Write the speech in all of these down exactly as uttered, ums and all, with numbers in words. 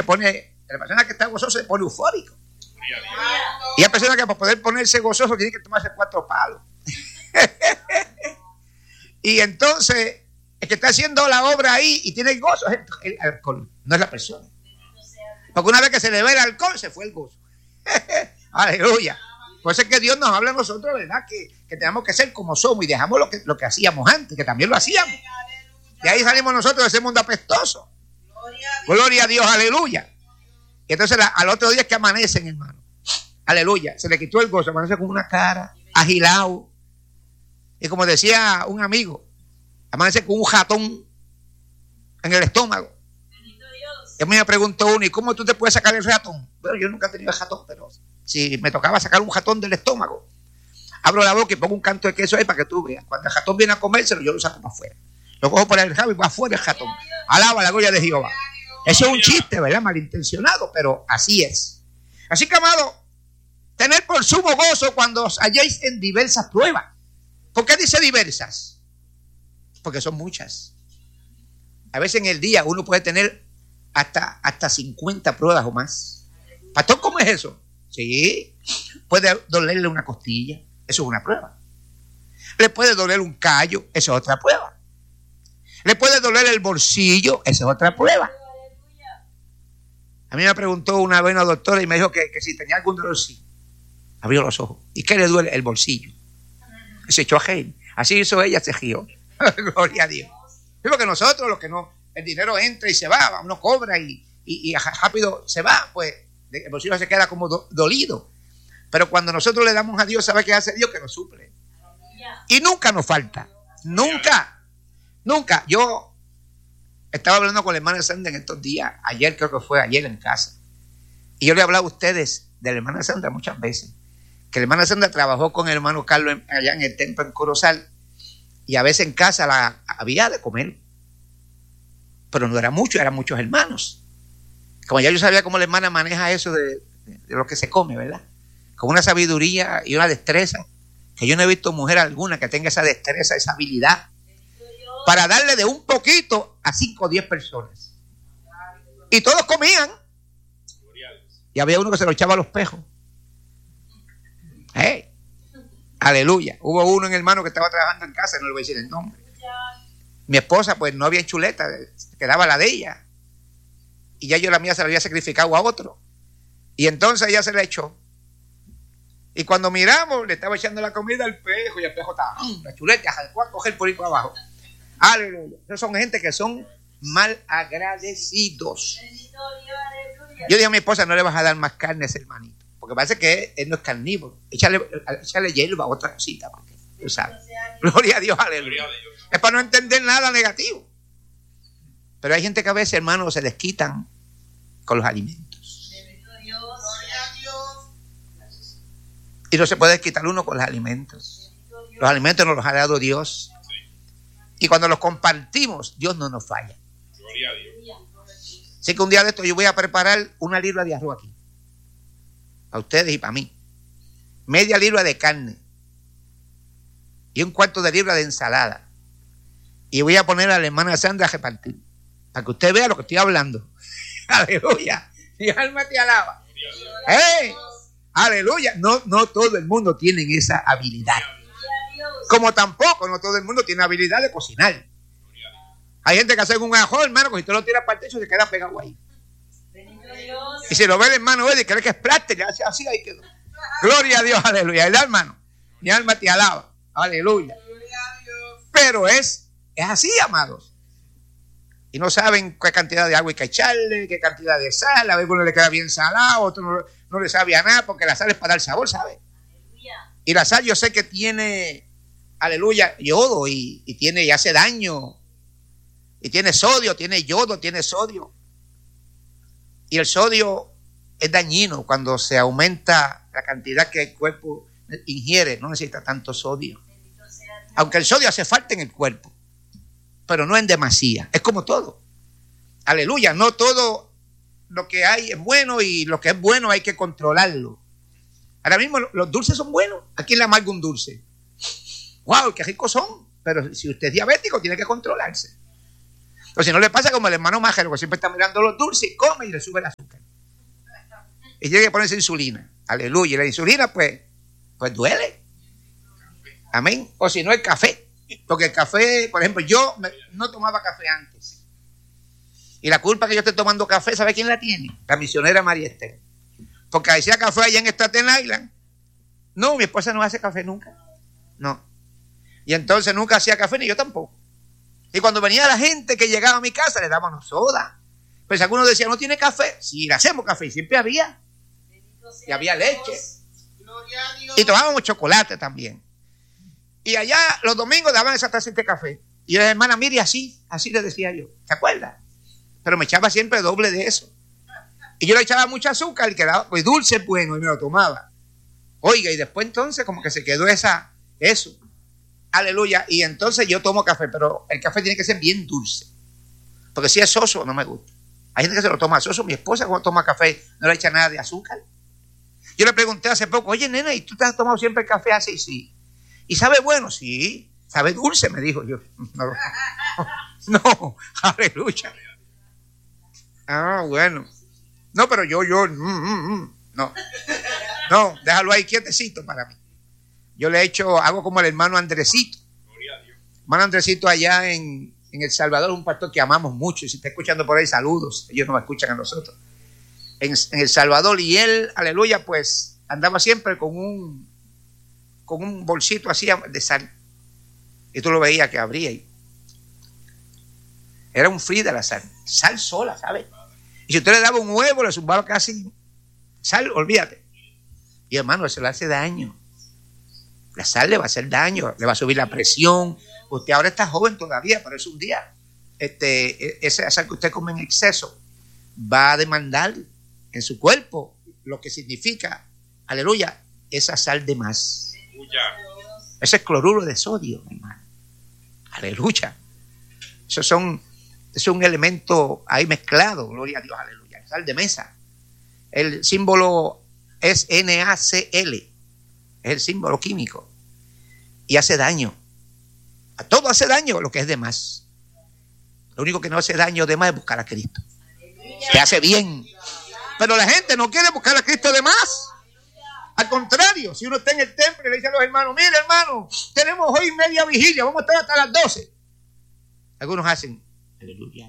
pone, la persona que está gozosa se pone eufórico. Y hay personas que para poder ponerse gozoso tienen que tomarse cuatro palos. Y entonces el que está haciendo la obra ahí y tiene el gozo es el, el alcohol, no es la persona. Porque una vez que se le ve el alcohol, se fue el gozo. Aleluya. Por eso es que Dios nos habla a nosotros, ¿verdad? Que, que tenemos que ser como somos y dejamos lo que, lo que hacíamos antes, que también lo hacíamos. Y ahí salimos nosotros de ese mundo apestoso. Gloria a Dios, aleluya. Y entonces la, al otro día es que amanecen, hermano. Aleluya. Se le quitó el gozo, amanece con una cara, agilado. Y como decía un amigo, amanece con un jatón en el estómago. Y a mí me preguntó uno, ¿y cómo tú te puedes sacar el ratón? Bueno, yo nunca he tenido el jatón, pero si me tocaba sacar un jatón del estómago, abro la boca y pongo un canto de queso ahí para que tú veas. Cuando el jatón viene a comérselo, yo lo saco para afuera. Lo cojo por el rabo y va afuera el jatón. Alaba la gloria de Jehová. Eso es un chiste, ¿verdad? Malintencionado, pero así es. Así que, amado, tener por sumo gozo cuando os halléis en diversas pruebas. ¿Por qué dice diversas? Porque son muchas. A veces en el día uno puede tener hasta, hasta cincuenta pruebas o más. Pastor, ¿cómo es eso? Sí. Puede dolerle una costilla. Eso es una prueba. Le puede doler un callo. Eso es otra prueba. Le puede doler el bolsillo. Esa es otra prueba. A mí me preguntó una vez una doctora y me dijo que, que si tenía algún dolor, sí. Abrió los ojos. ¿Y qué le duele? El bolsillo. Y se echó a reír. Así hizo ella, se rió. Gloria a Dios. Es porque nosotros, los que no, el dinero entra y se va, uno cobra y, y, y rápido se va, pues el bolsillo se queda como do, dolido. Pero cuando nosotros le damos a Dios, ¿sabe qué hace Dios? Que nos suple. Y nunca nos falta. Nunca. Nunca. Yo estaba hablando con la hermana Sandra en estos días. Ayer creo que fue, ayer en casa. Y yo le he hablado a ustedes de la hermana Sandra muchas veces. Que la hermana Sandra trabajó con el hermano Carlos allá en el templo en Corozal. Y a veces en casa la había de comer. Pero no era mucho, eran muchos hermanos. Como ya yo sabía cómo la hermana maneja eso de, de, de lo que se come, ¿verdad? Con una sabiduría y una destreza. Que yo no he visto mujer alguna que tenga esa destreza, esa habilidad. Para darle de un poquito a cinco o diez personas. Y todos comían. Y había uno que se lo echaba a los pejos. Hey, aleluya. Hubo uno en hermano que estaba trabajando en casa, no le voy a decir el nombre. Mi esposa, pues no había chuleta, quedaba la de ella. Y ya yo la mía se la había sacrificado a otro. Y entonces ella se la echó. Y cuando miramos, le estaba echando la comida al pejo y el pejo estaba, mmm, la chuleta, fue a coger por ahí para abajo. Aleluya. Esos son gente que son mal agradecidos. Yo dije a mi esposa, no le vas a dar más carne a ese hermanito. Porque parece que él, él no es carnívoro. Échale, échale hierba, otra cosita. Porque, tú sabes. Gloria a Dios, aleluya. Es para no entender nada negativo. Pero hay gente que a veces, hermanos, se les quitan con los alimentos. Y no se puede quitar uno con los alimentos. Los alimentos nos los ha dado Dios. Y cuando los compartimos, Dios no nos falla. Así que un día de esto yo voy a preparar una libra de arroz aquí. Para ustedes y para mí. Media libra de carne. Y un cuarto de libra de ensalada. Y voy a poner a la hermana Sandra a repartir. Para que usted vea lo que estoy hablando. Aleluya. Mi alma te alaba. ¡Hey! Aleluya. No, no todo el mundo tiene esa habilidad. Como tampoco no todo el mundo tiene habilidad de cocinar. Hay gente que hace un ajo, hermano, que si tú lo tiras para el techo se queda pegado ahí. Y si lo ve el hermano él y cree que es plástico, así ahí quedó. Gloria a Dios, aleluya. ¿Verdad, hermano? Mi alma te alaba. Aleluya. Pero es, es así, amados. Y no saben qué cantidad de agua hay que echarle, qué cantidad de sal. A ver, uno le queda bien salado, otro no, no le sabe a nada, porque la sal es para dar sabor, ¿sabe? Y la sal yo sé que tiene, aleluya, yodo y, y tiene y hace daño. Y tiene sodio, tiene yodo, tiene sodio. Y el sodio es dañino cuando se aumenta la cantidad que el cuerpo ingiere. No necesita tanto sodio. Aunque el sodio hace falta en el cuerpo, pero no en demasía. Es como todo. Aleluya, no todo lo que hay es bueno y lo que es bueno hay que controlarlo. Ahora mismo los dulces son buenos. ¿A quién le amarga un dulce? ¡Wow! ¡Qué ricos son! Pero si usted es diabético, tiene que controlarse. O si no le pasa como el hermano Májero, que siempre está mirando los dulces, come y le sube el azúcar. Y tiene que ponerse insulina. Aleluya. Y la insulina, pues, pues duele. Amén. O si no, el café. Porque el café, por ejemplo, yo me, no tomaba café antes. Y la culpa que yo esté tomando café, ¿sabe quién la tiene? La misionera María Esther. Porque hacía café allá en Staten Island. No, mi esposa no hace café nunca. No. Y entonces nunca hacía café, ni yo tampoco. Y cuando venía la gente que llegaba a mi casa, le dábamos soda. Pues algunos decían, ¿no tiene café? Sí, le hacemos café. Y siempre había. Y había leche. Y tomábamos chocolate también. Y allá los domingos daban esa taza de café. Y la hermana, mire, así, así le decía yo. ¿Se acuerda? Pero me echaba siempre doble de eso. Y yo le echaba mucho azúcar y quedaba, pues dulce, bueno, y me lo tomaba. Oiga, y después entonces como que se quedó esa, eso. Aleluya. Y entonces yo tomo café, pero el café tiene que ser bien dulce. Porque si es soso, no me gusta. Hay gente que se lo toma soso. Mi esposa cuando toma café no le echa nada de azúcar. Yo le pregunté hace poco, oye, nena, ¿y tú te has tomado siempre el café así? Sí. ¿Y sabe bueno? Sí. ¿Sabe dulce? Me dijo yo. No, no, aleluya. Ah, bueno. No, pero yo, yo, mm, mm, mm, no. No, déjalo ahí quietecito para mí. Yo le he hecho, hago como el hermano Andresito. Hermano Andresito allá en, en El Salvador, un pastor que amamos mucho. Y si está escuchando por ahí, saludos. Ellos nos escuchan a nosotros. En, en El Salvador, y él, aleluya, pues andaba siempre con un con un bolsito así de sal. Y tú lo veías que abría ahí. Era un free de la sal. Sal sola, ¿sabes? Y si usted le daba un huevo, le zumbaba casi sal, olvídate. Y hermano, eso le hace daño. La sal le va a hacer daño, le va a subir la presión. Usted ahora está joven todavía, pero es un día. Este, esa sal que usted come en exceso va a demandar en su cuerpo lo que significa, aleluya, esa sal de más. Ese es cloruro de sodio, hermano. Aleluya. Esos son, es un elemento ahí mezclado, gloria a Dios, aleluya. Sal de mesa. El símbolo es N A C L. Es el símbolo químico. Y hace daño. A todo hace daño lo que es de más. Lo único que no hace daño de más es buscar a Cristo. Que hace bien. Pero la gente no quiere buscar a Cristo de más. Al contrario, si uno está en el templo y le dice a los hermanos, mire hermano, tenemos hoy media vigilia, vamos a estar hasta las doce. Algunos hacen, aleluya,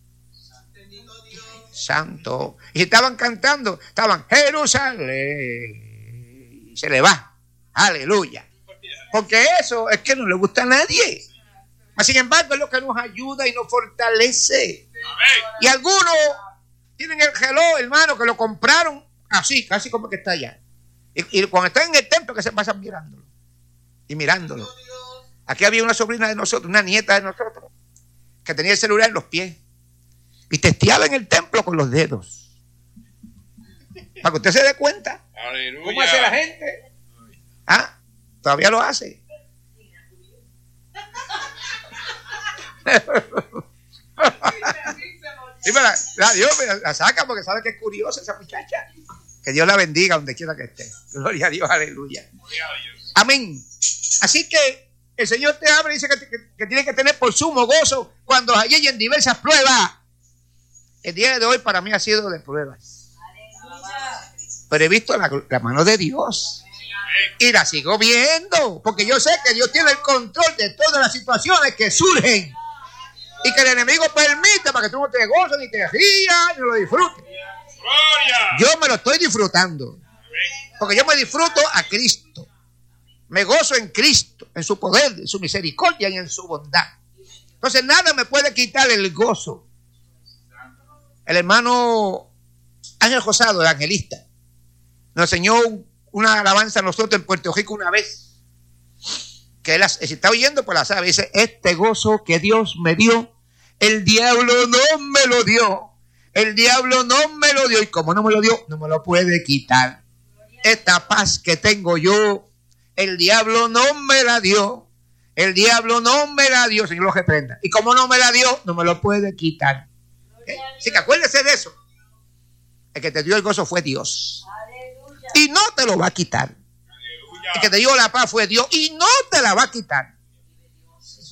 santo. Y estaban cantando, estaban, Jerusalén. Y se le va, aleluya. Porque eso es que no le gusta a nadie. Sin embargo, es lo que nos ayuda y nos fortalece. Y algunos tienen el reloj, hermano, que lo compraron así, casi como que está allá. Y, y cuando están en el templo, que se pasan mirándolo. Y mirándolo. Aquí había una sobrina de nosotros, una nieta de nosotros, que tenía el celular en los pies. Y testeaba en el templo con los dedos. Para que usted se dé cuenta. Aleluya. ¿Cómo hace la gente? Ah, todavía lo hace. Sí, la, la, Dios la, la saca porque sabe que es curiosa esa muchacha. Que Dios la bendiga donde quiera que esté. Gloria a Dios, aleluya. Amén. Así que el Señor te habla y dice que, que, que tienes que tener por sumo gozo cuando los halléis en diversas pruebas. El día de hoy para mí ha sido de pruebas. Pero he visto la, la mano de Dios. Y la sigo viendo. Porque yo sé que Dios tiene el control de todas las situaciones que surgen. Y que el enemigo permite para que tú no te goces, ni te rías, ni lo disfrutes. Yo me lo estoy disfrutando. Porque yo me disfruto a Cristo. Me gozo en Cristo, en su poder, en su misericordia y en su bondad. Entonces nada me puede quitar el gozo. El hermano Ángel Josado, el angelista, nos enseñó una alabanza a nosotros en Puerto Rico una vez. Que él se está oyendo, pues la sabe. Dice, este gozo que Dios me dio, el diablo no me lo dio. El diablo no me lo dio. Y como no me lo dio, no me lo puede quitar. Esta paz que tengo yo, el diablo no me la dio. El diablo no me la dio. Señor lo reprenda. Y como no me la dio, no me lo puede quitar. ¿Eh? Así que acuérdese de eso. El que te dio el gozo fue Dios. Y no te lo va a quitar. El que te dio la paz fue Dios. Y no te la va a quitar.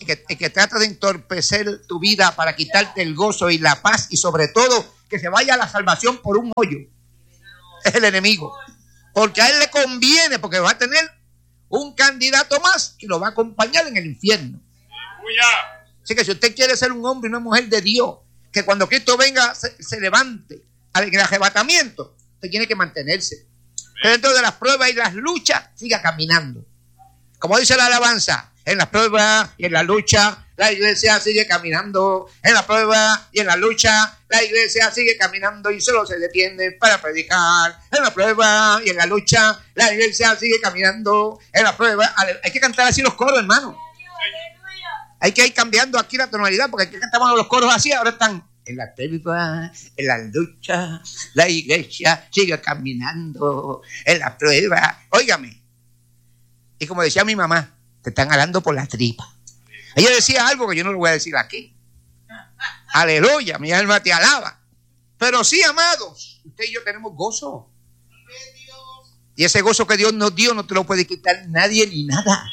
el que, el que trata de entorpecer tu vida para quitarte el gozo y la paz y sobre todo que se vaya a la salvación por un hoyo, es el enemigo. Porque a él le conviene, porque va a tener un candidato más que lo va a acompañar en el infierno. Así que si usted quiere ser un hombre y una mujer de Dios, que cuando Cristo venga se, se levante al arrebatamiento, usted tiene que mantenerse. Que dentro de las pruebas y las luchas siga caminando. Como dice la alabanza, en las pruebas y en la lucha, la iglesia sigue caminando. En la prueba y en la lucha, la iglesia sigue caminando y solo se detiene para predicar. En la prueba y en la lucha, la iglesia sigue caminando. En la prueba, hay que cantar así los coros, hermano. Hay que ir cambiando aquí la tonalidad, porque aquí cantamos los coros así, ahora están en la prueba, en la lucha, la iglesia sigue caminando. En la prueba, óigame. Y como decía mi mamá, te están hablando por la tripa. Ella decía algo que yo no lo voy a decir aquí. Aleluya, mi alma te alaba. Pero sí, amados, usted y yo tenemos gozo. Y ese gozo que Dios nos dio no te lo puede quitar nadie ni nada.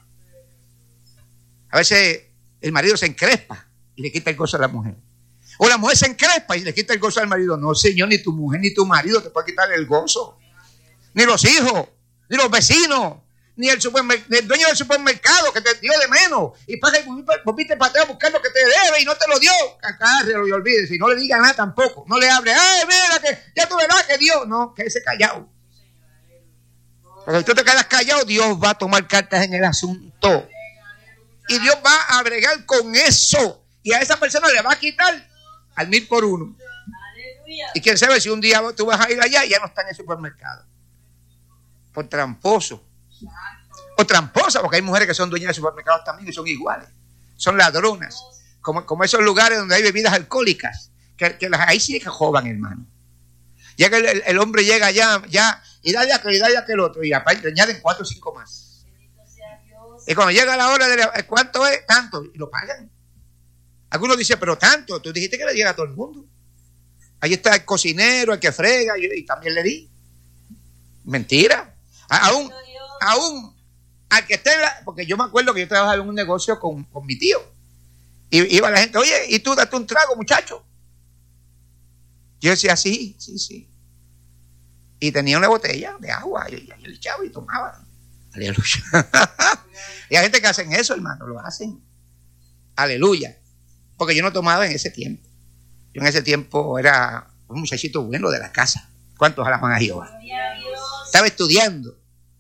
A veces el marido se encrespa y le quita el gozo a la mujer. O la mujer se encrespa y le quita el gozo al marido. No, Señor, ni tu mujer ni tu marido te puede quitar el gozo. Ni los hijos, ni los vecinos, ni el, ni el dueño del supermercado que te dio de menos. Y pasa y volviste para atrás a buscar lo que te debe y no te lo dio. Acárrelo y olvídese. Y no le diga nada tampoco. No le hable. Ay, mira, que ya tú verás que Dios. No, quédese callado. Porque si tú te quedas callado, Dios va a tomar cartas en el asunto. Y Dios va a bregar con eso. Y a esa persona le va a quitar al mil por uno. Aleluya. Y quién sabe si un día tú vas a ir allá y ya no está en el supermercado. Por tramposo. O tramposa, porque hay mujeres que son dueñas de supermercados también y son iguales. Son ladronas. Como, como esos lugares donde hay bebidas alcohólicas. Que, que las, ahí sí que jodan, hermano. Llega el, el, el hombre llega allá, ya, y dale a aquel, y dale a aquel otro. Y aparte le añaden cuatro o cinco más. Y cuando llega la hora de cuánto es, tanto, y lo pagan. Algunos dicen, pero tanto, tú dijiste que le diera a todo el mundo. Ahí está el cocinero, el que frega, y, y también le di. Mentira. A, aún, aún, al que esté en la, porque yo me acuerdo que yo trabajaba en un negocio con, con mi tío. Y iba la gente, oye, y tú date un trago, muchacho. Yo decía, sí, sí, sí. Y tenía una botella de agua, y yo le echaba y tomaba. Aleluya. Y hay gente que hacen eso, hermano, lo hacen. Aleluya. Porque yo no tomaba en ese tiempo. Yo en ese tiempo era un muchachito bueno de la casa. ¿Cuántos alaban a Jehová? Estaba estudiando.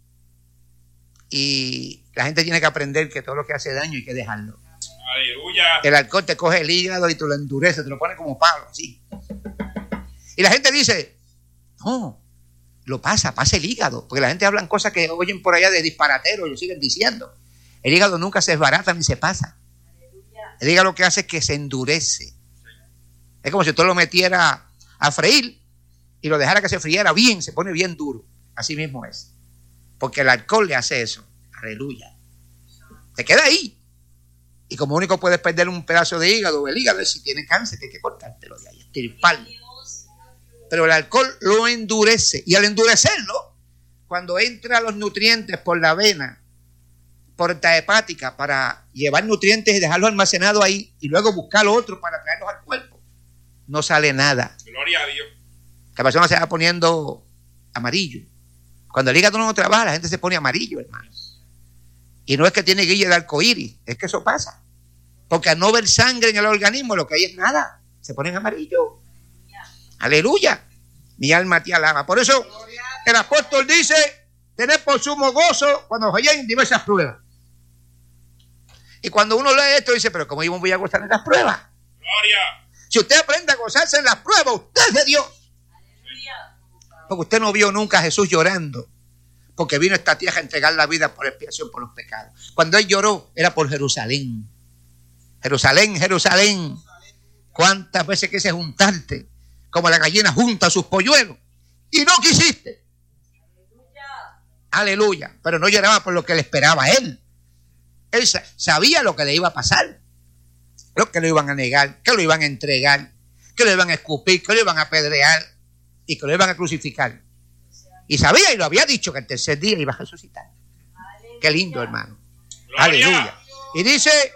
Y la gente tiene que aprender que todo lo que hace daño hay que dejarlo. Aleluya. El alcohol te coge el hígado y te lo endurece, te lo pone como palo, así. Y la gente dice, no, lo pasa, pasa el hígado. Porque la gente habla cosas que oyen por allá de disparateros y lo siguen diciendo. El hígado nunca se desbarata ni se pasa. El hígado lo que hace es que se endurece. Es como si tú lo metiera a freír y lo dejara que se friera bien, se pone bien duro. Así mismo es. Porque el alcohol le hace eso. Aleluya. Te queda ahí. Y como único puedes perder un pedazo de hígado, el hígado es si tiene cáncer, que hay que cortártelo de ahí, estirparlo. Pero el alcohol lo endurece. Y al endurecerlo, cuando entran los nutrientes por la vena, porta hepática, para llevar nutrientes y dejarlos almacenados ahí, y luego buscar otro para traerlos al cuerpo, no sale nada. Gloria a Dios. La persona se va poniendo amarillo. Cuando el hígado no trabaja, la gente se pone amarillo, hermano. Y no es que tiene guille de arcoíris, es que eso pasa. Porque al no ver sangre en el organismo, lo que hay es nada. Se ponen amarillo. Aleluya. Mi alma te alaba. Por eso el apóstol dice, tened por sumo gozo cuando os halléis en diversas pruebas. Y cuando uno lee esto, dice, pero ¿cómo yo me voy a gozar en las pruebas? Gloria. Si usted aprende a gozarse en las pruebas, usted es de Dios. Porque usted no vio nunca a Jesús llorando. Porque vino a esta tierra a entregar la vida por expiación por los pecados. Cuando Él lloró, era por Jerusalén. Jerusalén, Jerusalén. ¿Cuántas veces quise juntarte? Como la gallina junta sus polluelos. Y no quisiste. Aleluya. Aleluya. Pero no lloraba por lo que le esperaba a Él. Él sabía lo que le iba a pasar. Lo que lo iban a negar, que lo iban a entregar, que lo iban a escupir, que lo iban a apedrear y que lo iban a crucificar. Y sabía y lo había dicho que el tercer día iba a resucitar. Aleluya. Qué lindo, hermano. Gloria. Aleluya. Y dice,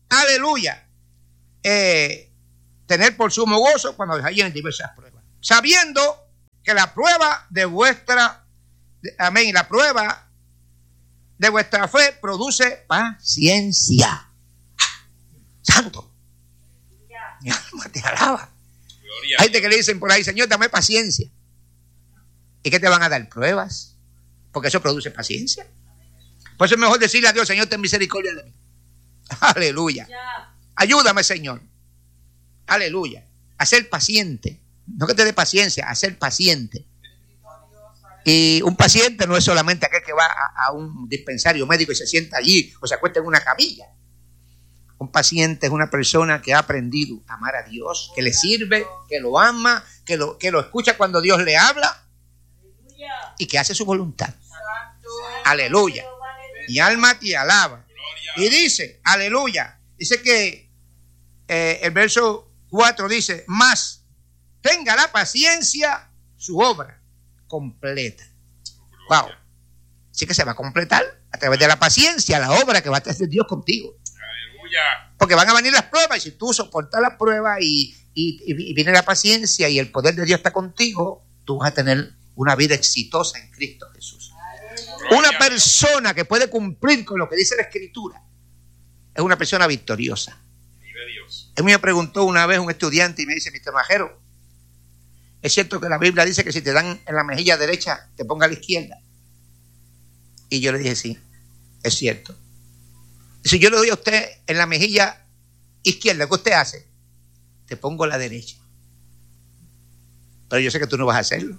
aleluya, eh, tener por sumo gozo cuando os hallen en diversas pruebas, sabiendo que la prueba de vuestra, amén, la prueba de vuestra fe produce paciencia. Santo, mi alma te alaba. Hay gente que le dicen por ahí, Señor, dame paciencia. ¿Y qué te van a dar? Pruebas, porque eso produce paciencia. Por eso es mejor decirle a Dios, Señor, ten misericordia de mí. Aleluya. Ayúdame, Señor. Aleluya. A ser paciente. No que te dé paciencia, a ser paciente. Y un paciente no es solamente aquel que va a, a un dispensario médico y se sienta allí o se acuesta en una camilla. Un paciente es una persona que ha aprendido a amar a Dios, que le sirve, que lo ama, que lo, que lo escucha cuando Dios le habla y que hace su voluntad. Aleluya. Mi alma te alaba. Y dice, aleluya, dice que eh, el verso cuatro dice, más tenga la paciencia su obra completa. Wow. Así que se va a completar a través de la paciencia la obra que va a hacer Dios contigo. Porque van a venir las pruebas y si tú soportas las pruebas y, y, y viene la paciencia y el poder de Dios está contigo, tú vas a tener una vida exitosa en Cristo Jesús. Una persona que puede cumplir con lo que dice la Escritura es una persona victoriosa. Él me preguntó una vez un estudiante y me dice, mister Majero, ¿es cierto que la Biblia dice que si te dan en la mejilla derecha te ponga a la izquierda? Y yo le dije, sí, es cierto. Si yo le doy a usted en la mejilla izquierda, ¿qué usted hace? Te pongo la derecha. Pero yo sé que tú no vas a hacerlo.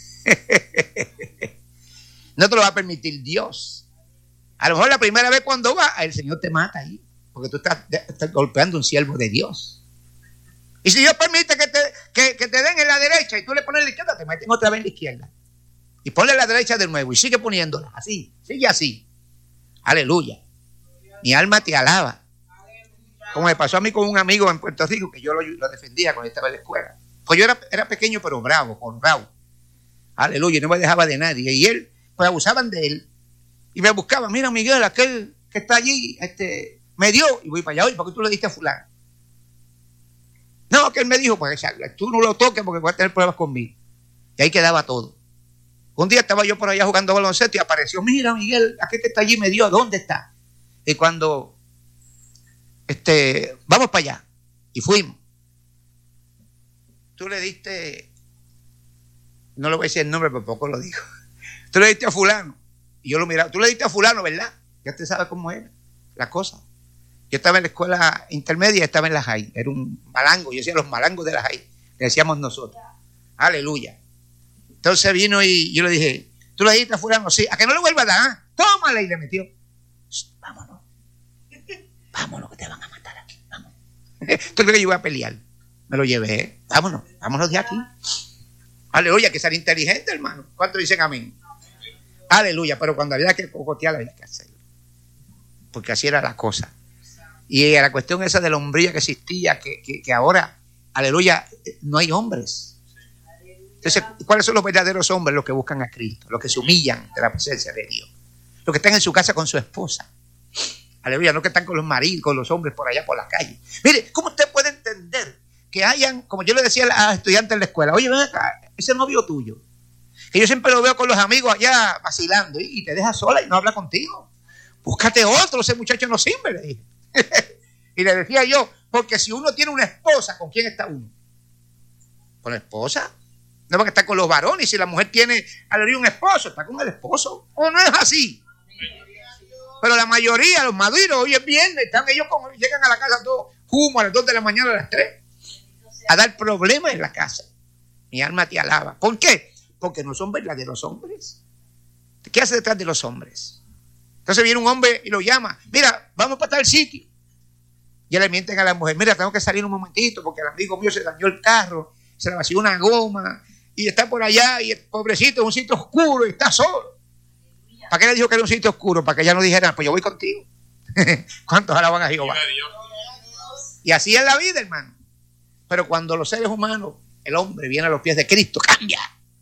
No te lo va a permitir Dios. A lo mejor la primera vez cuando va, el Señor te mata ahí, porque tú estás, estás golpeando a un siervo de Dios. Y si Dios permite que te, que, que te den en la derecha y tú le pones la izquierda, te meten otra vez en la izquierda. Y ponle la derecha de nuevo y sigue poniéndola así, sigue así. Aleluya. Mi alma te alaba. Como me pasó a mí con un amigo en Puerto Rico, que yo lo, lo defendía cuando estaba en la escuela. Pues yo era, era pequeño pero bravo, con bravo. Aleluya, no me dejaba de nadie. Y él, pues abusaban de él. Y me buscaban, mira Miguel, aquel que está allí, este, me dio. Y voy para allá, oye, ¿por qué tú le diste a fulano? No, que él me dijo, pues tú no lo toques porque vas a tener pruebas conmigo. Y ahí quedaba todo. Un día estaba yo por allá jugando baloncesto y apareció, mira Miguel, aquel que está allí me dio, ¿dónde está? Y cuando, este, vamos para allá. Y fuimos. Tú le diste, no le voy a decir el nombre, pero poco lo digo. Tú le diste a fulano. Y yo lo miraba, tú le diste a fulano, ¿verdad? Ya usted sabe cómo era la cosa. Yo estaba en la escuela intermedia, estaba en la high. Era un malango, yo decía los malangos de la high. Le decíamos nosotros. Aleluya. Entonces vino y yo le dije, tú le diste a fulano, sí. ¿A que no le vuelva a dar? ¿Ah? Tómale. Y le metió. Vámonos. Vámonos que te van a matar aquí. Vámonos. ¿Tú crees que yo iba a pelear? Me lo llevé. Vámonos. Vámonos de aquí. Aleluya, que ser inteligente, hermano. ¿Cuántos dicen amén? Aleluya, pero cuando había que cocotear había que hacerlo. Porque así era la cosa. Y la cuestión esa de la hombría que existía, que, que, que ahora, aleluya, no hay hombres. Entonces, ¿cuáles son los verdaderos hombres? Los que buscan a Cristo, los que se humillan de la presencia de Dios, los que están en su casa con su esposa. Aleluya, no que están con los maridos, con los hombres por allá por la calle. Mire, ¿cómo usted puede entender que hayan, como yo le decía a los estudiantes en la escuela, oye, ven acá, ese novio tuyo, que yo siempre lo veo con los amigos allá vacilando y, y te deja sola y no habla contigo? Búscate otro, ese muchacho no sirve, le dije. Y le decía yo, porque si uno tiene una esposa, ¿con quién está uno? ¿Con la esposa? No va a estar con los varones. Si la mujer tiene aleluya un esposo, está con el esposo. ¿O no es así? Pero la mayoría, los maduros, hoy es viernes, están ellos como llegan a la casa todos humo a las dos de la mañana, a las tres, a dar problemas en la casa. Mi alma te alaba. ¿Por qué? Porque no son verdaderos hombres. ¿Qué hace detrás de los hombres? Entonces viene un hombre y lo llama, mira, vamos para tal sitio. Y le mienten a la mujer, mira, tengo que salir un momentito porque el amigo mío se dañó el carro, se le vació una goma y está por allá y el pobrecito es un sitio oscuro y está solo. ¿Para qué le dijo que era un sitio oscuro? Para que ella no dijera, pues yo voy contigo. ¿Cuántos alaban a Jehová? Y así es la vida, hermano. Pero cuando los seres humanos, el hombre viene a los pies de Cristo, cambia.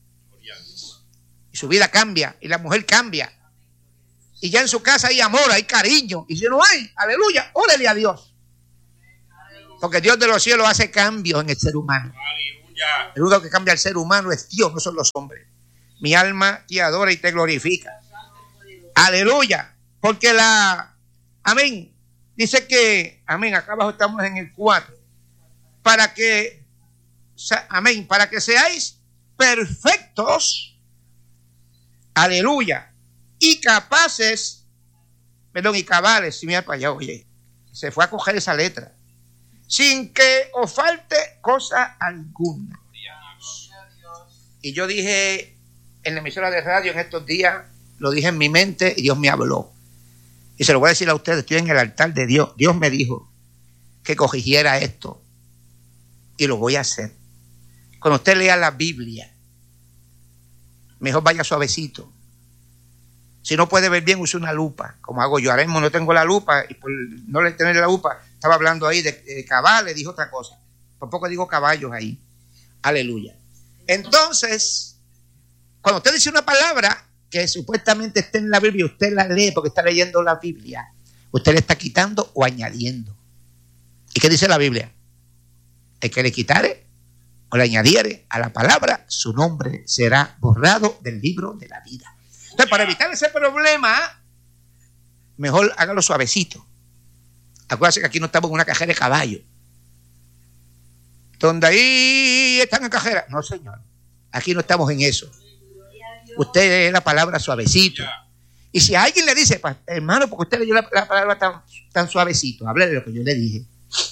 Y su vida cambia y la mujer cambia. Y ya en su casa hay amor, hay cariño. Y si no hay, aleluya, órale a Dios. Porque Dios de los cielos hace cambios en el ser humano. Aleluya. El único que cambia al ser humano es Dios, no son los hombres. Mi alma te adora y te glorifica. Aleluya. Porque la... Amén. Dice que... Amén. Acá abajo estamos en el cuatro. Para que... Amén. Para que seáis perfectos. Aleluya. Y capaces... Perdón, y cabales. Si mira para allá, oye. Se fue a coger esa letra. Sin que os falte cosa alguna. Y yo dije en la emisora de radio en estos días, lo dije en mi mente y Dios me habló. Y se lo voy a decir a ustedes, estoy en el altar de Dios. Dios me dijo que corrigiera esto. Y lo voy a hacer. Cuando usted lea la Biblia, mejor vaya suavecito. Si no puede ver bien, use una lupa, como hago yo. Ahora mismo no tengo la lupa, y por no tener la lupa, estaba hablando ahí de, de cabales, dijo otra cosa. Por poco digo caballos ahí. Aleluya. Entonces, cuando usted dice una palabra que supuestamente está en la Biblia, usted la lee porque está leyendo la Biblia, usted le está quitando o añadiendo. ¿Y qué dice la Biblia? El que le quitare o le añadiere a la palabra, su nombre será borrado del libro de la vida. Entonces, para evitar ese problema, mejor hágalo suavecito. Acuérdense que aquí no estamos en una cajera de caballo. Donde ahí están en cajera. No, señor. Aquí no estamos en eso. Usted lee la palabra suavecito. Y si a alguien le dice, hermano, porque usted leyó la, la palabra tan, tan suavecito, hable de lo que yo le dije.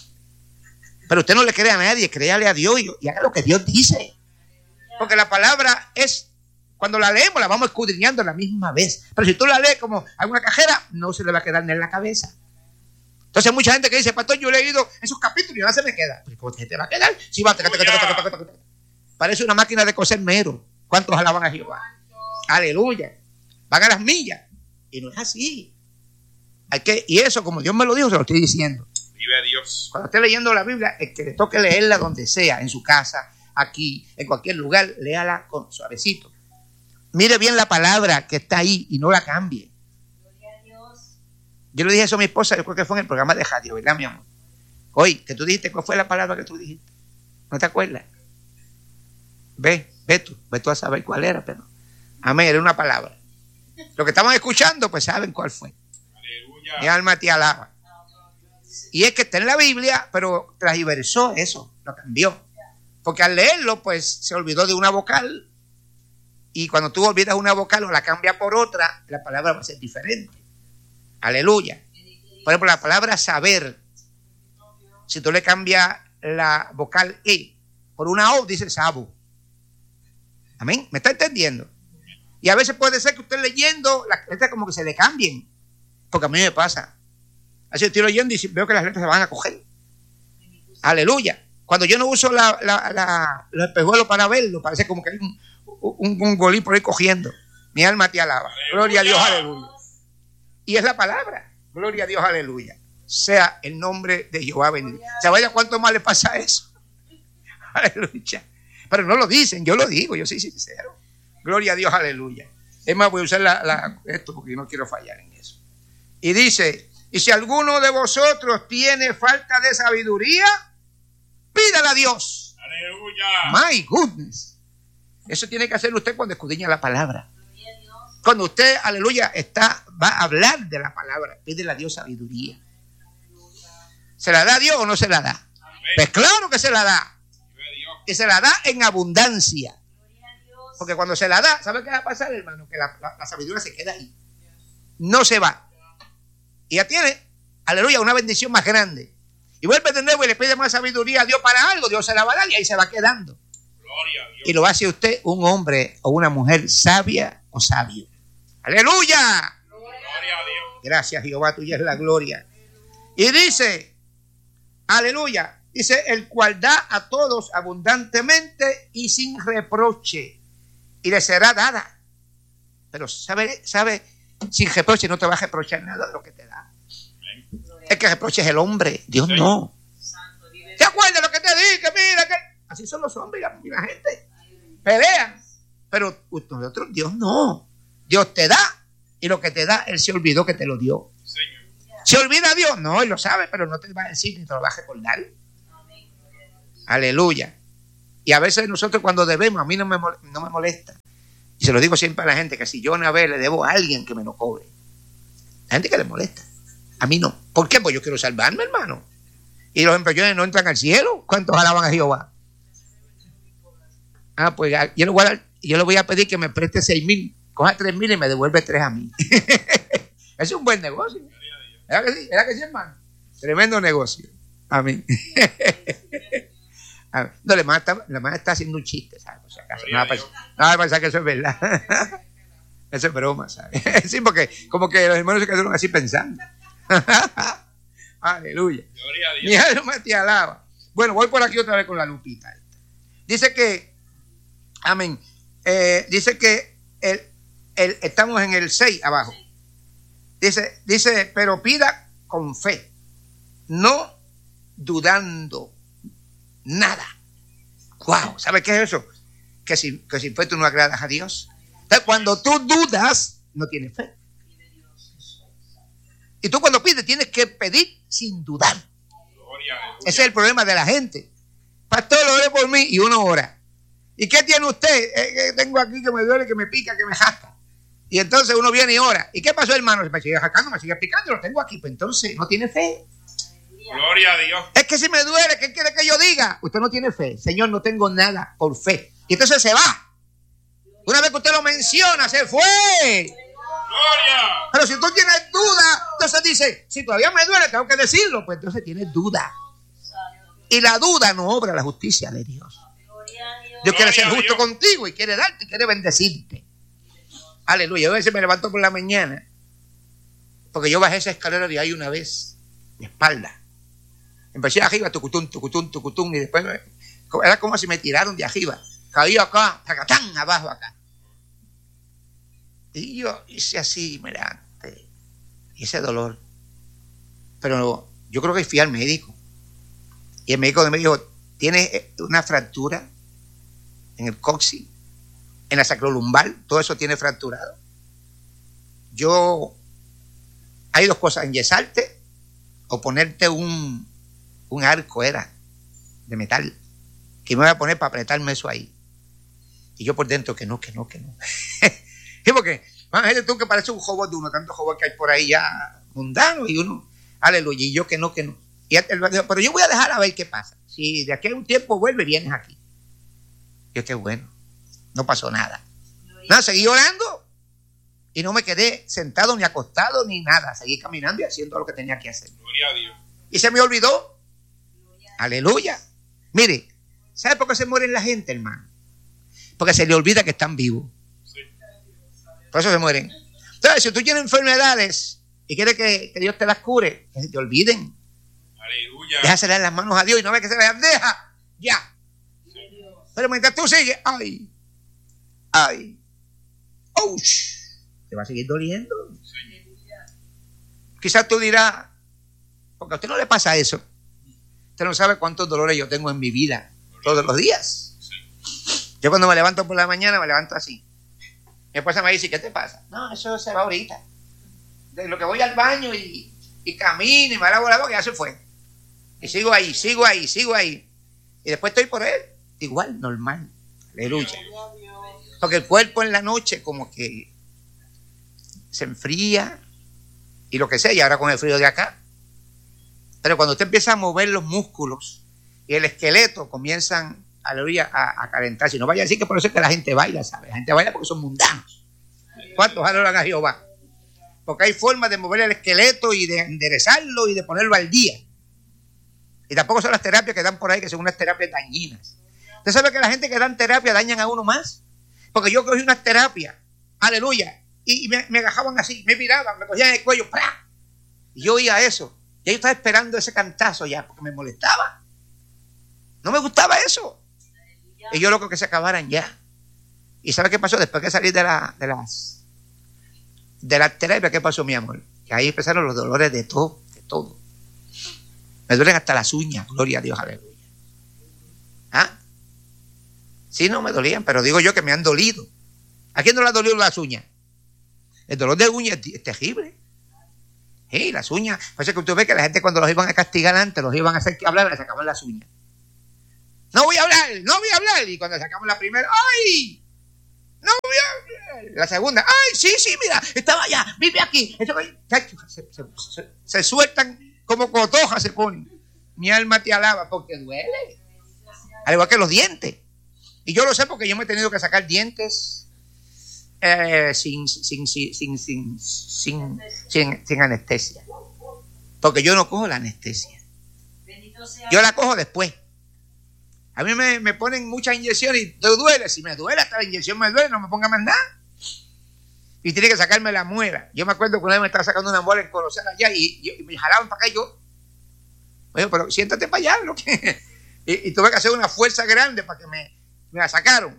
Pero usted no le cree a nadie, créale a Dios y, y haga lo que Dios dice. Porque la palabra es... Cuando la leemos, la vamos escudriñando a la misma vez. Pero si tú la lees como alguna cajera, no se le va a quedar ni en la cabeza. Entonces, mucha gente que dice, pastor, yo he leído esos capítulos y nada se me queda. ¿Cómo se te va a quedar? Sí, va, taca, taca, taca, taca, taca, taca. Parece una máquina de coser mero. ¿Cuántos alaban a Jehová? Aleluya. Van a las millas. Y no es así. Hay que, y eso, como Dios me lo dijo, se lo estoy diciendo. Vive Dios. Cuando esté leyendo la Biblia, el que le toque leerla donde sea, en su casa, aquí, en cualquier lugar, léala con suavecito. Mire bien la palabra que está ahí y no la cambie. Gloria a Dios. Yo le dije eso a mi esposa, yo creo que fue en el programa de radio, ¿verdad, mi amor? Oye, que tú dijiste, ¿cuál fue la palabra que tú dijiste? ¿No te acuerdas? Ve, ve tú, ve tú a saber cuál era, pero... Amén, era una palabra. Los que estaban escuchando, pues saben cuál fue. Aleluya. Mi alma te alaba. Y es que está en la Biblia, pero transversó eso, lo cambió. Porque al leerlo, pues se olvidó de una vocal. Y cuando tú olvidas una vocal o la cambias por otra, la palabra va a ser diferente. Aleluya. Por ejemplo, la palabra saber, si tú le cambias la vocal E por una O, dice sabo. Amén. ¿Me está entendiendo? Y a veces puede ser que usted leyendo las letras como que se le cambien. Porque a mí me pasa. Así estoy leyendo y veo que las letras se van a coger. Aleluya. Cuando yo no uso la, la, la, los espejuelos para verlo, parece como que hay un... Un, un golí por ahí cogiendo. Mi alma te alaba. Aleluya. Gloria a Dios, aleluya. Y es la palabra. Gloria a Dios, aleluya. Sea el nombre de Jehová bendito. ¿Sabes cuánto más le pasa a eso? Aleluya. Pero no lo dicen, yo lo digo, yo soy sincero. Gloria a Dios, aleluya. Es más, voy a usar la, la, esto porque no quiero fallar en eso. Y dice, y si alguno de vosotros tiene falta de sabiduría, pídala a Dios. Aleluya. My goodness. Eso tiene que hacer usted cuando escudriña la palabra. Cuando usted, aleluya, está, va a hablar de la palabra, pídele a Dios sabiduría. ¿Se la da a Dios o no se la da? Pues claro que se la da. Y se la da en abundancia. Porque cuando se la da, ¿sabe qué va a pasar, hermano? Que la, la, la sabiduría se queda ahí. No se va. Y ya tiene, aleluya, una bendición más grande. Y vuelve de nuevo y le pide más sabiduría a Dios para algo, Dios se la va a dar y ahí se va quedando. Y lo hace usted un hombre o una mujer sabia o sabio. ¡Aleluya! Gloria a Dios. Gracias, Jehová, tuya es la gloria. Y dice, aleluya, dice, el cual da a todos abundantemente y sin reproche, y le será dada. Pero sabe, sabe, sin reproche no te va a reprochar nada de lo que te da. El que reproche es el hombre, Dios no. ¿Te acuerdas de lo que te dije? Mira que... Así son los hombres y la, la gente. Pelean. Pero nosotros, Dios no. Dios te da. Y lo que te da, Él se olvidó que te lo dio. Señor. ¿Se olvida Dios? No, Él lo sabe, pero no te va a decir ni te lo va a recordar. Aleluya. Y a veces nosotros cuando debemos, a mí no me, no me molesta. Y se lo digo siempre a la gente, que si yo una vez le debo a alguien que me lo cobre. La gente que le molesta. A mí no. ¿Por qué? Pues yo quiero salvarme, hermano. Y los empeñones no entran al cielo. ¿Cuántos alaban a Jehová? Ah, pues yo le voy a, dar, yo le voy a pedir que me preste seis mil. Coja tres mil y me devuelve tres a mí. Es un buen negocio. ¿Verdad que sí? ¿Verdad que sí, hermano? Tremendo negocio. Amén. No, la hermana está, la hermana está haciendo un chiste, ¿sabes? Por si acaso. No va a pensar, no va a pensar que eso es verdad. Eso es broma, ¿sabes? Sí, porque como que los hermanos se quedaron así pensando. Aleluya. Mi alma te alaba. Bueno, voy por aquí otra vez con la lupita. Dice que, amén, eh, dice que el, el, estamos en el seis abajo. Dice, dice, pero pida con fe, no dudando nada. Wow, ¿sabes qué es eso? Que sin, que sin fe tú no agradas a Dios. Entonces, cuando tú dudas, no tienes fe. Y tú cuando pides tienes que pedir sin dudar. Ese es el problema de la gente. Pastor, ore por mí, y uno ora. ¿Y qué tiene usted? Eh, eh, tengo aquí que me duele, que me pica, que me jasca. Y entonces uno viene y ora. ¿Y qué pasó, hermano? Me sigue jascando, me sigue picando, lo tengo aquí. Pues entonces no tiene fe. Gloria a Dios. Es que si me duele, ¿qué quiere que yo diga? Usted no tiene fe. Señor, no tengo nada por fe. Y entonces se va. Una vez que usted lo menciona, se fue. Gloria. Pero si tú tienes duda, entonces dice, si todavía me duele, tengo que decirlo. Pues entonces tienes duda. Y la duda no obra la justicia de Dios. Dios quiere ser justo contigo y quiere darte y quiere bendecirte. Aleluya. Yo a veces me levanto por la mañana porque yo bajé esa escalera de ahí una vez, de espalda. Empecé arriba, tucutún, tucutún, tucutún, y después me, era como si me tiraron de arriba. Caí acá, tacatán, abajo acá. Y yo hice así, me levanté. Hice dolor. Pero yo creo que fui al médico. Y el médico me dijo, tiene una fractura en el coxis, en la sacrolumbar, todo eso tiene fracturado. Yo, hay dos cosas, enyesarte o ponerte un, un arco, era, de metal, que me voy a poner para apretarme eso ahí. Y yo por dentro, que no, que no, que no. Y porque, imagínate tú que parece un jobot de uno, tantos jobots que hay por ahí ya mundanos, y uno, aleluya, y yo que no, que no. Y él dijo, pero yo voy a dejar a ver qué pasa. Si de aquí a un tiempo vuelve, vienes aquí. Yo, qué bueno, no pasó nada. Nada, seguí orando y no me quedé sentado ni acostado ni nada. Seguí caminando y haciendo lo que tenía que hacer. Gloria a Dios. Y se me olvidó. Aleluya. Mire, ¿sabe por qué se mueren la gente, hermano? Porque se le olvida que están vivos. Sí. Por eso se mueren. Entonces, si tú tienes enfermedades y quieres que, que Dios te las cure, que se te olviden. Aleluya. Déjasela en las manos a Dios y no ve que se las deja. Ya. Pero mientras tú sigues, ay, ay, oh, te va a seguir doliendo. Sí. Quizás tú dirás, porque a usted no le pasa eso. Usted no sabe cuántos dolores yo tengo en mi vida todos los días. Sí. Yo cuando me levanto por la mañana me levanto así. Mi esposa me dice, ¿qué te pasa? No, eso se va ahorita. De lo que voy al baño y, y camino y me lavo la boca, ya se fue. Y sigo ahí, sigo ahí, sigo ahí. Y después estoy por él. Igual, normal. Aleluya. Porque el cuerpo en la noche como que se enfría y lo que sea, y ahora con el frío de acá. Pero cuando usted empieza a mover los músculos y el esqueleto comienzan, aleluya, a, a calentarse. No vaya a decir que por eso es que la gente baila, ¿sabe? La gente baila porque son mundanos. ¿Cuántos adoran a Jehová? Porque hay formas de mover el esqueleto y de enderezarlo y de ponerlo al día. Y tampoco son las terapias que dan por ahí, que son unas terapias dañinas. ¿Usted sabe que la gente que dan terapia dañan a uno más? Porque yo cogí unas terapias, aleluya, y, y me, me agajaban así, me miraban, me cogían el cuello, ¡pra! Y yo oía eso. Y yo estaba esperando ese cantazo ya, porque me molestaba. No me gustaba eso. Y yo loco que se acabaran ya. ¿Y sabe qué pasó? Después que salí de, la, de las de la terapia, ¿qué pasó, mi amor? Que ahí empezaron los dolores de todo, de todo. Me duelen hasta las uñas, gloria a Dios, aleluya. ¿Ah? Sí, no me dolían, pero digo yo que me han dolido. ¿A quién no le ha dolido las uñas? El dolor de uñas es terrible. Sí, las uñas. Por eso que usted ve que la gente cuando los iban a castigar antes, los iban a hacer que hablar, les sacaban las uñas. No voy a hablar, no voy a hablar. Y cuando sacamos la primera, ¡ay! No voy a hablar. La segunda, ¡ay! Sí, sí, mira, estaba allá, vive aquí. Se, se, se, se sueltan como cotojas, se ponen. Mi alma te alaba porque duele. Al igual que los dientes. Y yo lo sé porque yo me he tenido que sacar dientes eh, sin, sin, sin, sin, sin, sin, sin, sin anestesia. Porque yo no cojo la anestesia. Yo la cojo después. A mí me, me ponen muchas inyecciones y te duele. Si me duele, hasta la inyección me duele, no me ponga más nada. Y tiene que sacarme la muela. Yo me acuerdo que una vez me estaba sacando una muela en Colosal allá y, y, y me jalaban para acá y yo. Oye, pero siéntate para allá. ¿No? y, y tuve que hacer una fuerza grande para que me, me la sacaron.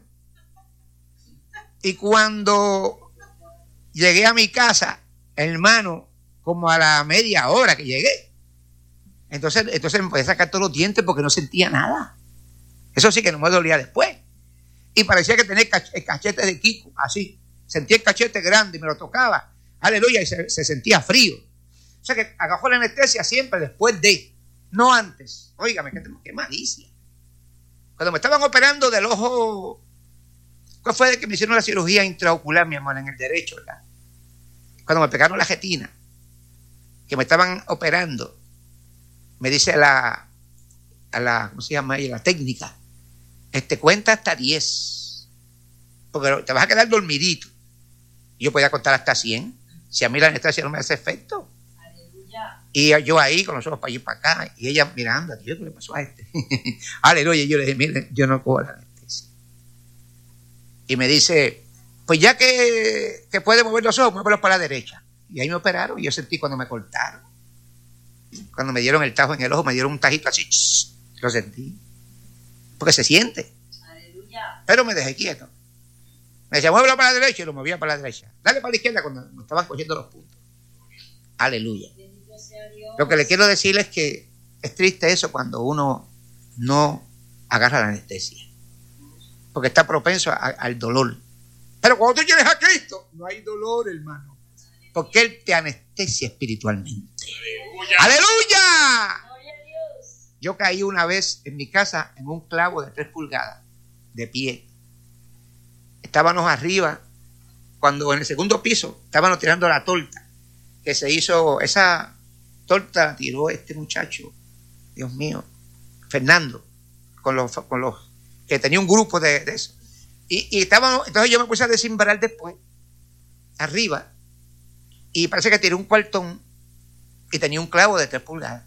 Y cuando llegué a mi casa, hermano, como a la media hora que llegué, entonces, entonces me podía sacar todos los dientes porque no sentía nada. Eso sí que no me dolía después. Y parecía que tenía el cachete de Kiko, así. Sentía el cachete grande y me lo tocaba. Aleluya, y se, se sentía frío. O sea que agarró la anestesia siempre después de, no antes. Óigame, qué, qué malicia. Cuando me estaban operando del ojo, ¿cuál fue de que me hicieron la cirugía intraocular, mi amor, en el derecho, ¿verdad? Cuando me pegaron la retina, que me estaban operando, me dice la, a la, ¿cómo se llama ella? La técnica, este, cuenta hasta diez, porque te vas a quedar dormidito. Y yo podía contar hasta cien, si a mí la anestesia no me hace efecto. Aleluya. Y yo ahí con los ojos para allí y para acá, y ella mirando, Dios, ¿qué le pasó a este? Aleluya. Y yo le dije, mire, yo no cojo la anestesia. Y me dice, pues ya que, que puede mover los ojos, muévelos para la derecha. Y ahí me operaron y yo sentí cuando me cortaron. Cuando me dieron el tajo en el ojo, me dieron un tajito así, ch, lo sentí. Porque se siente. Aleluya. Pero me dejé quieto. Me decía, muévelo para la derecha y lo movía para la derecha. Dale para la izquierda cuando me estaban cogiendo los puntos. Aleluya. Lo que le quiero decir es que es triste eso cuando uno no agarra la anestesia. Porque está propenso a, al dolor. Pero cuando tú tienes a Cristo, no hay dolor, hermano. Porque Él te anestesia espiritualmente. ¡Aleluya! ¡Aleluya! Yo caí una vez en mi casa en un clavo de tres pulgadas, de pie. Estábamos arriba, cuando en el segundo piso estábamos tirando la torta, que se hizo, esa torta la tiró este muchacho, Dios mío, Fernando, con los, con los que tenía un grupo de, de eso. Y, y estábamos, entonces yo me puse a desimbrar después, arriba, y parece que tiré un cuartón y tenía un clavo de tres pulgadas.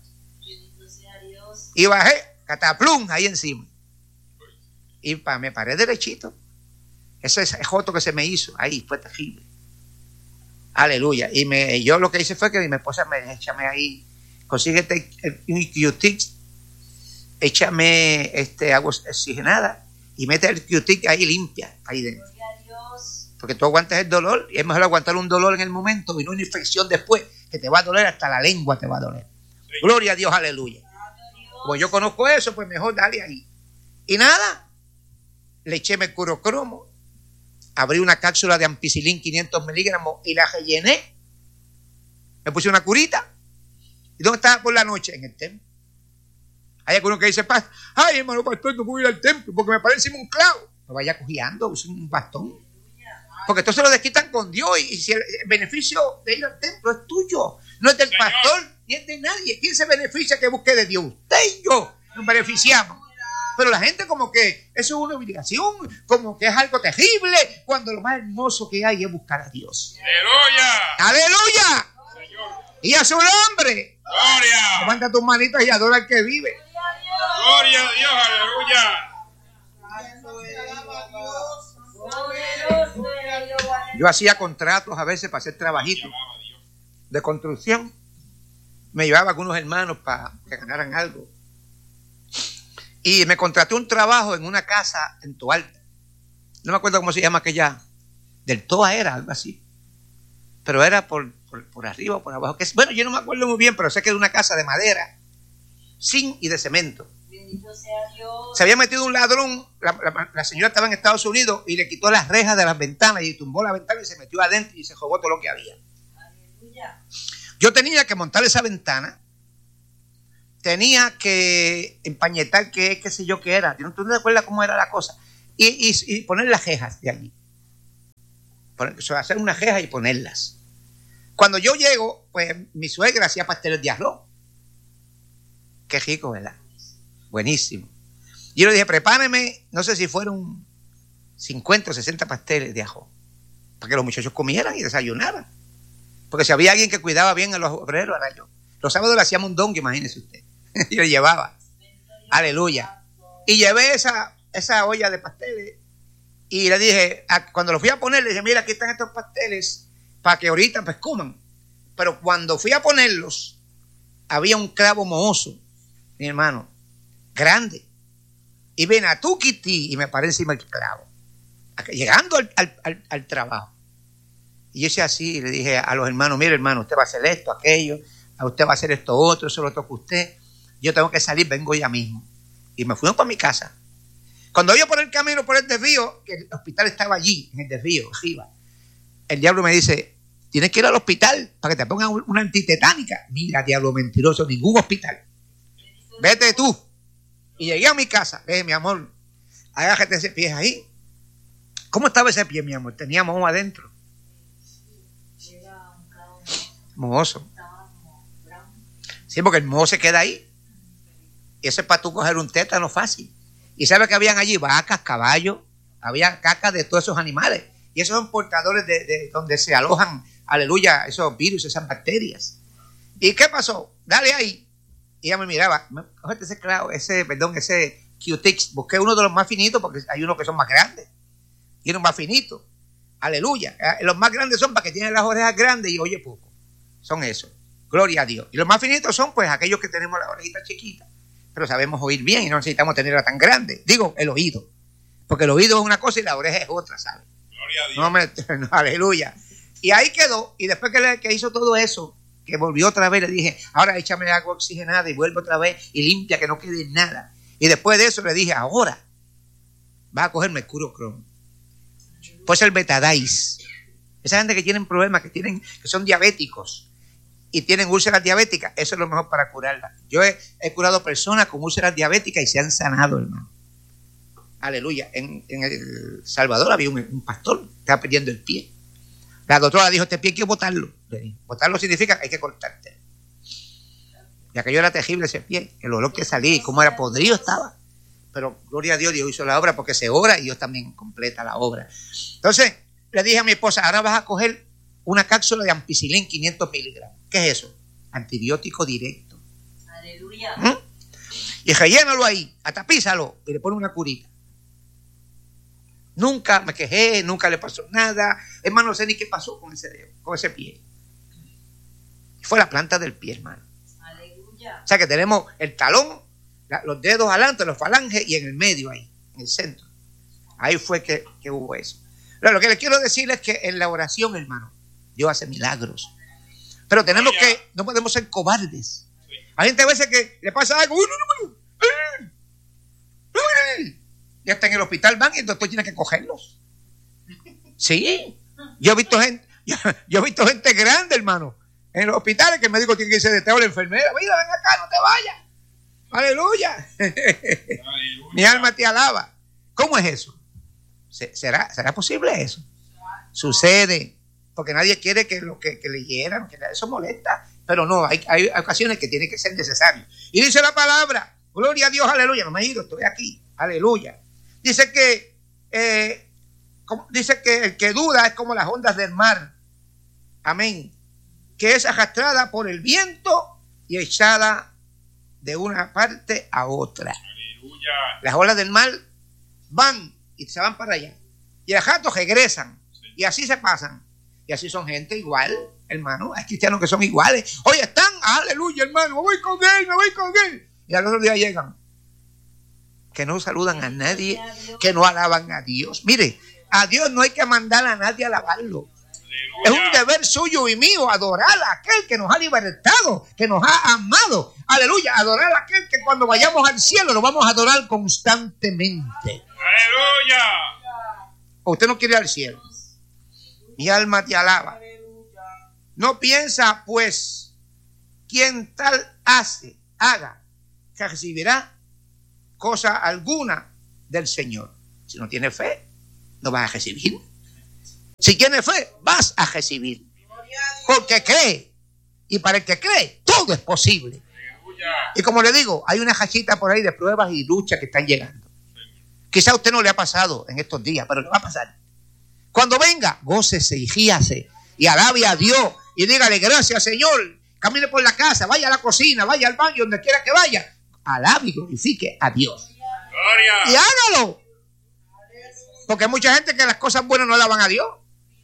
Y bajé, cataplum, ahí encima. Y pa, me paré derechito. Ese joto que se me hizo, ahí fue terrible. Aleluya. Y me, yo lo que hice fue que mi esposa me dijo, échame ahí, consíguete un Q-Tip, échame este, agua oxigenada y mete el Q-Tip ahí limpia, ahí dentro. Porque tú aguantas el dolor y es mejor aguantar un dolor en el momento y no una infección después, que te va a doler, hasta la lengua te va a doler. Sí. Gloria a Dios, aleluya. Como yo conozco eso, pues mejor dale ahí. Y nada, le eché mercurocromo, abrí una cápsula de ampicilín quinientos miligramos y la rellené. Me puse una curita. ¿Y dónde estaba por la noche? En el templo. Hay algunos que dicen, ay, hermano pastor, no puedo ir al templo porque me parece un clavo. No vaya cojeando, usa un bastón. Porque entonces lo desquitan con Dios y si el beneficio de ir al templo es tuyo, no es del Señor, pastor ni es de nadie. ¿Quién se beneficia que busque de Dios? Usted y yo nos beneficiamos. Pero la gente como que eso es una obligación, como que es algo terrible, cuando lo más hermoso que hay es buscar a Dios. ¡Aleluya! ¡Aleluya! Señor. Y a su nombre. ¡Gloria! Levanta tus manitas y adora al que vive. ¡Gloria a Dios! ¡Aleluya! Yo hacía contratos a veces para hacer trabajitos de construcción. Me llevaba con unos hermanos para que ganaran algo. Y me contraté un trabajo en una casa en Toalta. No me acuerdo cómo se llama aquella. Del Toa era, algo así. Pero era por, por, por arriba o por abajo. Que es, bueno, yo no me acuerdo muy bien, pero sé que era una casa de madera, zinc y de cemento. Bendito sea Dios. Se había metido un ladrón, la, la, la señora estaba en Estados Unidos y le quitó las rejas de las ventanas y tumbó la ventana y se metió adentro y se robó todo lo que había. Aleluya. Yo tenía que montar esa ventana, tenía que empañetar qué, qué sé yo qué era. ¿Tú no te acuerdas cómo era la cosa? Y, y, y poner las jejas de allí. Poner, o sea, hacer unas jejas y ponerlas. Cuando yo llego, pues mi suegra hacía pasteles de arroz. Qué rico, ¿verdad? Buenísimo. Y yo le dije, prepáreme, no sé si fueron cincuenta o sesenta pasteles de arroz, para que los muchachos comieran y desayunaran. Porque si había alguien que cuidaba bien a los obreros, era yo. Los sábados le hacíamos un dongo, imagínese usted. Y le llevaba. Aleluya. Y llevé esa, esa olla de pasteles y le dije, a, cuando los fui a poner, le dije, mira, aquí están estos pasteles para que ahorita pues coman. Pero cuando fui a ponerlos, había un clavo mohoso, mi hermano, grande. Y ven a tu kitty y me paré encima el clavo. Llegando al, al, al, al trabajo. Y yo hice así y le dije a los hermanos, mire hermano, usted va a hacer esto, aquello, a usted va a hacer esto otro, eso lo toca usted. Yo tengo que salir, vengo ya mismo. Y me fui para mi casa. Cuando yo por el camino, por el desvío, que el hospital estaba allí, en el desvío, arriba, el diablo me dice, tienes que ir al hospital para que te pongan una antitetánica. Mira, diablo mentiroso, ningún hospital. Vete tú. Y llegué a mi casa. Le dije, mi amor, agárrate ese pie ahí. ¿Cómo estaba ese pie, mi amor? Tenía moho adentro. Mohoso. Sí, porque el moho se queda ahí. Y eso es para tú coger un tétano fácil. Y sabes que habían allí vacas, caballos, había caca de todos esos animales. Y esos son portadores de, de donde se alojan, aleluya, esos virus, esas bacterias. ¿Y qué pasó? Dale ahí. Y ella me miraba, cógete ese clavo, ese, perdón, ese Q-Tix. Busqué uno de los más finitos porque hay unos que son más grandes. Y unos más finitos. Aleluya. Los más grandes son para que tienen las orejas grandes y oye poco. Son esos. Gloria a Dios. Y los más finitos son pues aquellos que tenemos las orejitas chiquitas, pero sabemos oír bien y no necesitamos tenerla tan grande. Digo, el oído. Porque el oído es una cosa y la oreja es otra, ¿sabes? Gloria a Dios. No me, no, aleluya. Y ahí quedó. Y después que, le, que hizo todo eso, que volvió otra vez, le dije, ahora échame agua oxigenada y vuelve otra vez y limpia que no quede nada. Y después de eso le dije, ahora va a coger mercurio cromo. Pues el betadais. Esa gente que tienen problemas, que tienen, que son diabéticos y tienen úlceras diabéticas, eso es lo mejor para curarlas. Yo he, he curado personas con úlceras diabéticas y se han sanado, hermano. Aleluya. En, en El Salvador había un, un pastor que estaba perdiendo el pie. La doctora dijo, este pie hay que botarlo. Botarlo significa que hay que cortarte. Y aquello era terrible, ese pie. El olor que salía y cómo era podrido estaba. Pero gloria a Dios, Dios hizo la obra porque se obra y Dios también completa la obra. Entonces le dije a mi esposa, ahora vas a coger una cápsula de ampicilina quinientos miligramos. ¿Qué es eso? Antibiótico directo. Aleluya. ¿Mm? Y rellénalo ahí, atapízalo y le pone una curita. Nunca me quejé, nunca le pasó nada. Hermano, no sé ni qué pasó con ese dedo, con ese pie. Fue la planta del pie, hermano. Aleluya. O sea que tenemos el talón, la, los dedos adelante, los falanges y en el medio ahí, en el centro. Ahí fue que, que hubo eso. Pero lo que les quiero decir es que en la oración, hermano, Dios hace milagros. Pero tenemos que, no podemos ser cobardes. Hay gente a veces que le pasa algo, ya está en el hospital, van y el doctor tiene que cogerlos. Sí, yo he visto gente, yo, yo he visto gente grande, hermano, en los hospitales que el médico tiene que irse de teo a la enfermera. Mira, ven acá, no te vayas. Aleluya. Aleluya. Mi alma te alaba. ¿Cómo es eso? ¿Será, será posible eso? Sucede, porque nadie quiere que lo que, que le hieran, que eso molesta. Pero no, hay, hay ocasiones que tiene que ser necesario. Y dice la palabra, gloria a Dios, aleluya. No me he ido, estoy aquí, aleluya. Dice que, eh, como, dice que el que duda es como las ondas del mar. Amén. Que es arrastrada por el viento y echada de una parte a otra. Aleluya. Las olas del mar van y se van para allá. Y al rato regresan. Sí. Y así se pasan. Y así son gente igual, hermano. Hay cristianos que son iguales. Hoy están, aleluya, hermano, me voy con él, me voy con él. Y al otro día llegan. Que no saludan a nadie, que no alaban a Dios. Mire, a Dios no hay que mandar a nadie a alabarlo. Aleluya. Es un deber suyo y mío adorar a aquel que nos ha libertado, que nos ha amado. Aleluya, adorar a aquel que cuando vayamos al cielo lo vamos a adorar constantemente. Aleluya. ¿O usted no quiere ir al cielo? Mi alma te alaba. No piensa, pues, quien tal hace, haga, que recibirá cosa alguna del Señor. Si no tienes fe, no vas a recibir. Si tienes fe, vas a recibir. Porque cree. Y para el que cree, todo es posible. Y como le digo, hay una jachita por ahí de pruebas y luchas que están llegando. Quizá a usted no le ha pasado en estos días, pero le va a pasar. Cuando venga, gócese y ríase y alabe a Dios y dígale gracias, Señor. Camine por la casa, vaya a la cocina, vaya al baño, donde quiera que vaya. Alabe y glorifique a Dios. Gloria. Y hágalo. Porque hay mucha gente que las cosas buenas no alaban a Dios.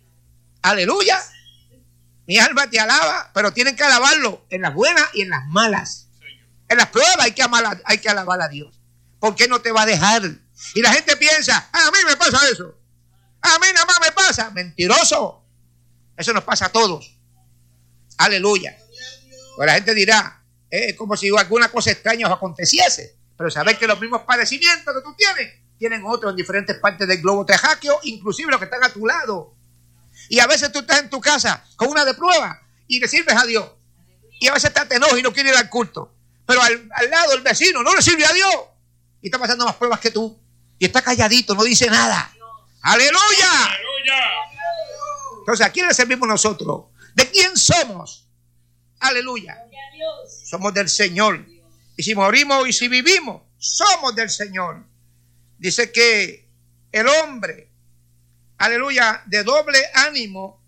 Aleluya. Mi alma te alaba, pero tienen que alabarlo en las buenas y en las malas. En las pruebas hay que, amar, hay que alabar a Dios. ¿Por qué no te va a dejar? Y la gente piensa, a mí me pasa eso. A mí nada más me pasa. Mentiroso. Eso nos pasa a todos. Aleluya. Pues la gente dirá, es como si alguna cosa extraña os aconteciese. Pero sabes que los mismos padecimientos que tú tienes, tienen otros en diferentes partes del globo terráqueo, inclusive los que están a tu lado. Y a veces tú estás en tu casa con una de prueba y le sirves a Dios. Y a veces te enojas y no quieres ir al culto. Pero al, al lado el vecino no le sirve a Dios. Y está pasando más pruebas que tú. Y está calladito, no dice nada. ¡Aleluya! ¡Aleluya! Entonces, ¿a quién le servimos nosotros? ¿De quién somos? ¡Aleluya! Somos del Señor. Y si morimos y si vivimos, somos del Señor. Dice que el hombre, aleluya, de doble ánimo,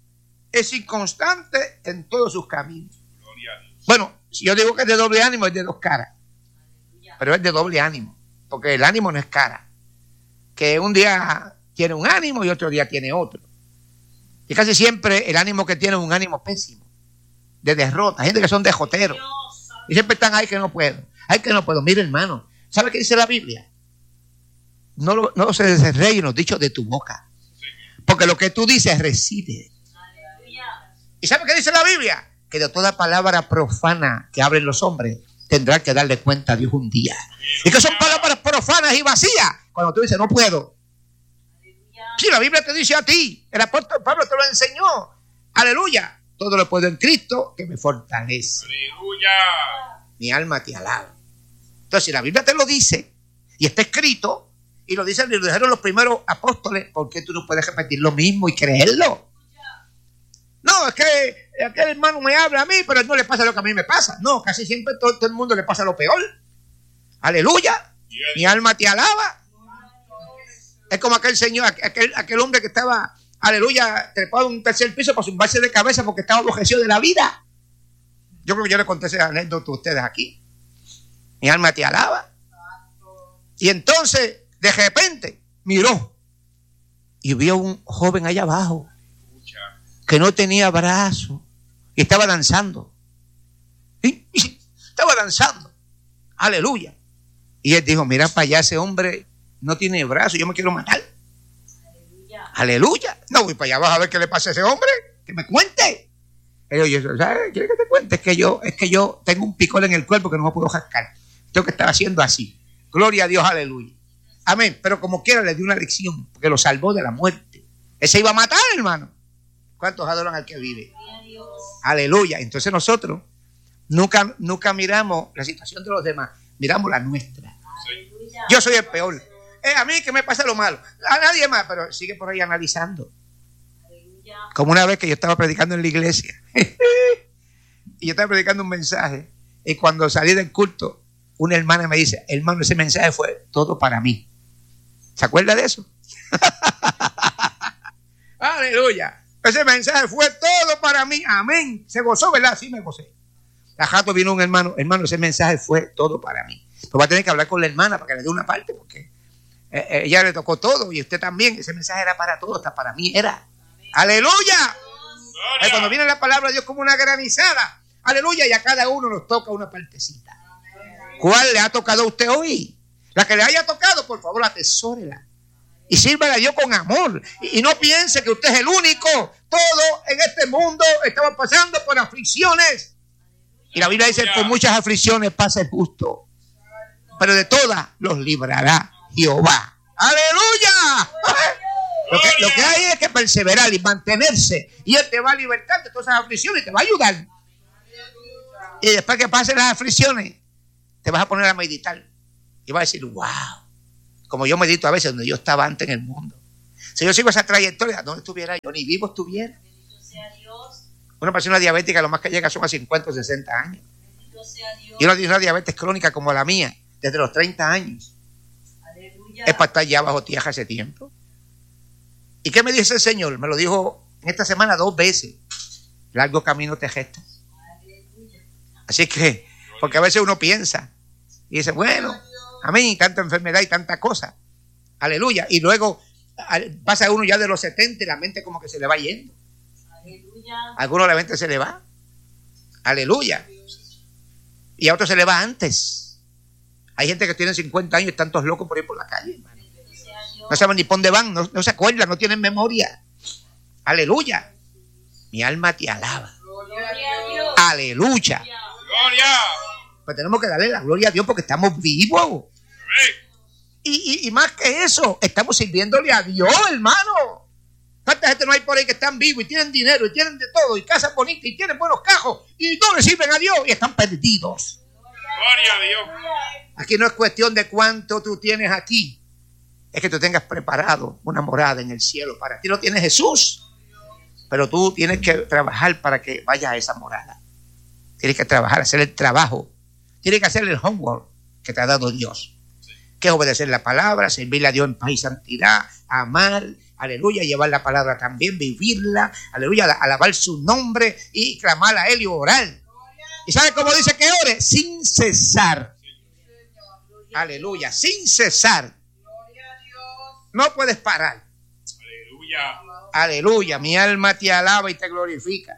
es inconstante en todos sus caminos. Bueno, si yo digo que es de doble ánimo, es de dos caras. Pero es de doble ánimo, porque el ánimo no es cara. Que un día tiene un ánimo y otro día tiene otro. Y casi siempre el ánimo que tiene es un ánimo pésimo, de derrota. Gente que son dejoteros. Y siempre están ahí que no puedo. Ay, que no puedo. Mire, hermano, ¿sabe qué dice la Biblia? No, lo, no se desrey los dichos de tu boca. Porque lo que tú dices reside. ¿Y sabe qué dice la Biblia? Que de toda palabra profana que hablen los hombres, tendrá que darle cuenta a Dios un día. Y que son palabras profanas y vacías. Cuando tú dices, no puedo. Si la Biblia te dice a ti, el apóstol Pablo te lo enseñó. Aleluya. Todo lo puedo en Cristo que me fortalece. Aleluya. Mi alma te alaba. Entonces, si la Biblia te lo dice y está escrito, y lo dicen, lo dijeron los primeros apóstoles, ¿por qué tú no puedes repetir lo mismo y creerlo? No, es que aquel hermano me habla a mí, pero no le pasa lo que a mí me pasa. No, casi siempre todo, todo el mundo le pasa lo peor. Aleluya. Mi alma te alaba. Es como aquel señor, aquel, aquel hombre que estaba, aleluya, trepado en un tercer piso para zumbarse de cabeza porque estaba envejecido de la vida. Yo creo que yo le conté esa anécdota a ustedes aquí. Mi alma te alaba. Y entonces, de repente, miró y vio un joven allá abajo que no tenía brazo y estaba danzando. ¿Sí? Estaba danzando. Aleluya. Y él dijo, mira para allá, ese hombre no tiene brazo, yo me quiero matar. Aleluya. Aleluya. No voy para allá, vas a ver qué le pasa a ese hombre. Que me cuente. Él dijo, ¿sabes? ¿Quieres que te cuente? Es que yo, es que yo tengo un picor en el cuerpo que no me puedo jascar. Tengo que estar haciendo así. Gloria a Dios, aleluya. Amén. Pero como quiera le dio una lección, porque lo salvó de la muerte. Él se iba a matar, hermano. ¿Cuántos adoran al que vive? Aleluya. Entonces nosotros nunca, nunca miramos la situación de los demás, miramos la nuestra. Aleluya. Yo soy el peor. Es a mí que me pasa lo malo. A nadie más, pero sigue por ahí analizando. Aleluya. Como una vez que yo estaba predicando en la iglesia. Y yo estaba predicando un mensaje. Y cuando salí del culto, una hermana me dice, hermano, ese mensaje fue todo para mí. ¿Se acuerda de eso? Aleluya. Ese mensaje fue todo para mí. Amén. Se gozó, ¿verdad? Sí, me gocé. A rato vino un hermano. Hermano, ese mensaje fue todo para mí. Pues va a tener que hablar con la hermana para que le dé una parte, porque eh, ella le tocó todo y usted también. Ese mensaje era para todos, hasta para mí era. Amén. ¡Aleluya! Eh, cuando viene la palabra de Dios como una granizada. ¡Aleluya! Y a cada uno nos toca una partecita. Amén. ¿Cuál le ha tocado a usted hoy? La que le haya tocado, por favor, atesórela. Y sírvale a Dios con amor. Y, y no piense que usted es el único. Todo en este mundo estamos pasando por aflicciones. Y la Biblia dice, por muchas aflicciones pasa el justo, pero de todas los librará Jehová. ¡Aleluya! Lo que, lo que hay es que perseverar y mantenerse. Y Él te va a libertar de todas esas aflicciones y te va a ayudar. Y después que pasen las aflicciones, te vas a poner a meditar y vas a decir, wow, como yo medito a veces donde yo estaba antes en el mundo. Si yo sigo esa trayectoria, ¿dónde estuviera yo? Ni vivo estuviera. Bendito sea Dios. Una persona diabética lo más que llega son a cincuenta o sesenta años. Bendito sea Dios. Y uno tiene una diabetes crónica como la mía, desde los treinta años. Aleluya. Es para estar ya bajo tierra hace tiempo. ¿Y qué me dice el Señor? Me lo dijo en esta semana dos veces. Largo camino te gestas. Aleluya. Así que, porque a veces uno piensa y dice, bueno, a mí tanta enfermedad y tanta cosa. Aleluya. Y luego pasa uno ya de los setenta y la mente como que se le va yendo. Aleluya. A algunos la mente se le va. Aleluya. Y a otros se le va antes. Hay gente que tiene cincuenta años y están todos locos por ir por la calle, hermano. Bendito sea Dios. No saben ni por dónde van, no, no se acuerdan, no tienen memoria. Aleluya. Mi alma te alaba. Gloria a Dios. Aleluya. Gloria. Pues tenemos que darle la gloria a Dios porque estamos vivos. Amén. Y, y, y más que eso, estamos sirviéndole a Dios, hermano. ¿Cuánta gente no hay por ahí que están vivos y tienen dinero y tienen de todo y casas bonitas y tienen buenos cajos y no le sirven a Dios y están perdidos? Gloria a Dios. Aquí no es cuestión de cuánto tú tienes aquí. Es que tú tengas preparado una morada en el cielo. Para ti lo tiene Jesús. Pero tú tienes que trabajar para que vayas a esa morada. Tienes que trabajar, hacer el trabajo. Tienes que hacer el homework que te ha dado Dios. Que es obedecer la palabra, servirle a Dios en paz y santidad, amar, aleluya, llevar la palabra también, vivirla, aleluya, alabar su nombre y clamar a Él y orar. ¿Y sabe cómo dice que ore? Sin cesar. Aleluya, sin cesar. No puedes parar. Aleluya. Aleluya, mi alma te alaba y te glorifica.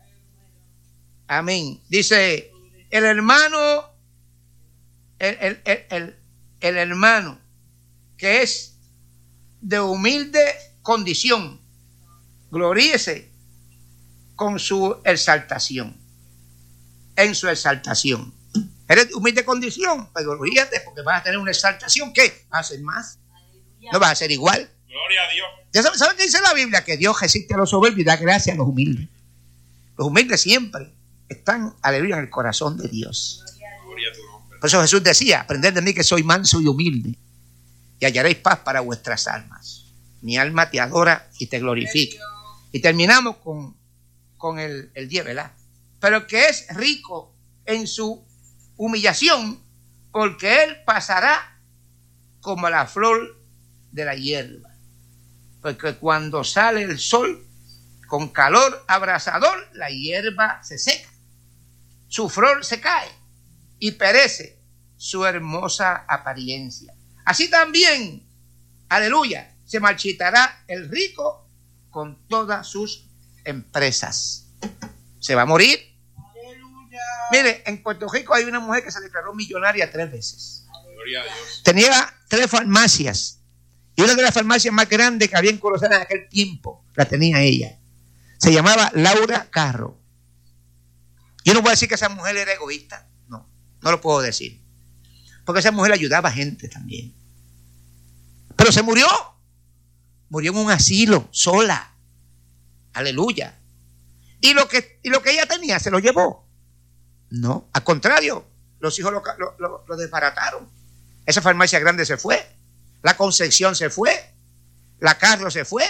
Amén. Dice, el hermano, el, el, el, el, el hermano que es de humilde condición, gloríese con su exaltación, en su exaltación. Eres de humilde condición, pues gloríate porque vas a tener una exaltación. ¿Qué? ¿Vas a ser más? ¿No vas a ser igual? Gloria a Dios. ¿Ya saben, saben qué dice la Biblia? Que Dios resiste a los soberbios y da gracia a los humildes. Los humildes siempre están, aleluya, en el corazón de Dios. Gloria a tu nombre. Por eso Jesús decía, aprended de mí que soy manso y humilde y hallaréis paz para vuestras almas. Mi alma te adora y te glorifica. Y terminamos con, con el, el diez, ¿verdad? Pero el que es rico en su humillación, porque él pasará como la flor de la hierba. Porque cuando sale el sol con calor abrasador, la hierba se seca, su flor se cae y perece su hermosa apariencia. Así también, aleluya, se marchitará el rico con todas sus empresas. Se va a morir. Aleluya. Mire, en Puerto Rico hay una mujer que se declaró millonaria tres veces. Gloria a Dios. Tenía tres farmacias. Y una de las farmacias más grandes que había en Corozal en aquel tiempo, la tenía ella. Se llamaba Laura Carro. Yo no voy a decir que esa mujer era egoísta. No, no lo puedo decir. Porque esa mujer ayudaba a gente también. Pero se murió. Murió en un asilo, sola. Aleluya. Y lo que, y lo que ella tenía se lo llevó. No, al contrario, los hijos lo, lo, lo, lo desbarataron. Esa farmacia grande se fue. La Concepción se fue. La Carro se fue.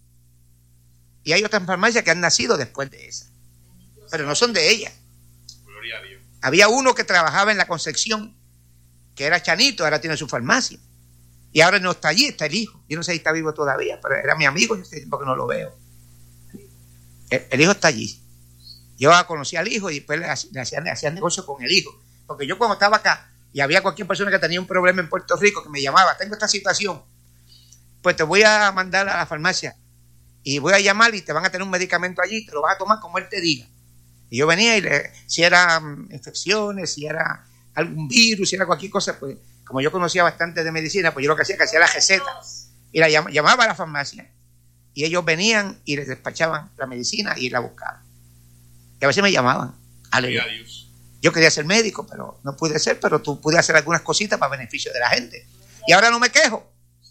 Y hay otras farmacias que han nacido después de esa. Pero no son de ella. Gloria a Dios. Había uno que trabajaba en la Concepción, que era Chanito, ahora tiene su farmacia. Y ahora no está allí, está el hijo. Yo no sé si está vivo todavía, pero era mi amigo, yo sé porque no lo veo. El, el hijo está allí. Yo conocí al hijo y después le hacían, le hacían negocio con el hijo. Porque yo cuando estaba acá, y había cualquier persona que tenía un problema en Puerto Rico que me llamaba, tengo esta situación, pues te voy a mandar a la farmacia y voy a llamar y te van a tener un medicamento allí, te lo vas a tomar como él te diga. Y yo venía y le, si eran infecciones, si era algún virus, si era cualquier cosa, pues como yo conocía bastante de medicina, pues yo lo que hacía que hacía la receta y la llam, llamaba a la farmacia y ellos venían y les despachaban la medicina y la buscaban. Y a veces me llamaban. Aleluya. Yo quería ser médico, pero no pude ser, pero tú pude hacer algunas cositas para beneficio de la gente. Y ahora no me quejo,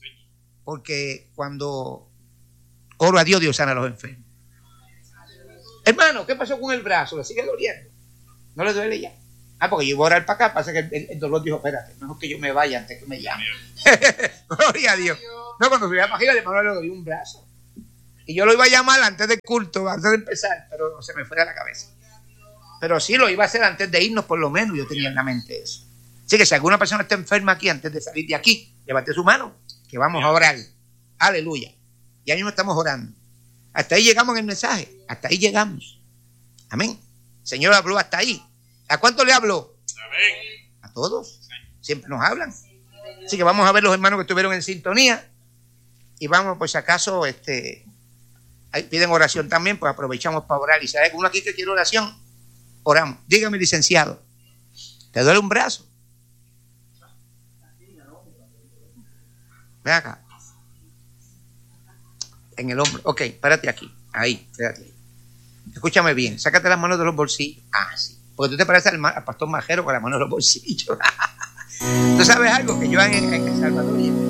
porque cuando oro a Dios, Dios sana a los enfermos. Hermano, ¿qué pasó con el brazo? ¿Le sigue doliendo? ¿No le duele ya? Ah, porque yo iba a orar para acá, pasa que el, el, el dolor dijo, espérate, mejor que yo me vaya antes que me llame. Gloria a Dios. No, cuando subía para arriba, el hermano le doy un brazo. Y yo lo iba a llamar antes del culto, antes de empezar, pero se me fue de la cabeza. Pero sí lo iba a hacer antes de irnos, por lo menos, yo tenía en la mente eso. Así que si alguna persona está enferma aquí, antes de salir de aquí, levante su mano, que vamos a orar. Aleluya. Y ahí mismo estamos orando. Hasta ahí llegamos en el mensaje. Hasta ahí llegamos. Amén. El Señor habló hasta ahí. ¿A cuánto le habló? Amén. A todos. Siempre nos hablan. Así que vamos a ver los hermanos que estuvieron en sintonía. Y vamos, por si acaso, este, ahí piden oración también, pues aprovechamos para orar. Y si hay alguno aquí que quiere oración, oramos. Dígame, licenciado, ¿te duele un brazo? Ven acá. En el hombro. Ok, párate aquí. Ahí, quédate ahí. Escúchame bien, sácate las manos de los bolsillos. Ah, sí. Porque tú te pareces al, al pastor Majero con las manos de los bolsillos. ¿Tú sabes algo? Que yo en, en El Salvador